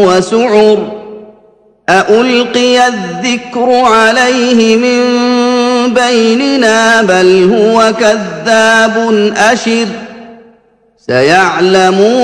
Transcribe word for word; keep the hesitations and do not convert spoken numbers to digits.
وسعر أألقي الذكر عليه من بيننا بل هو كذاب أشر سيعلمون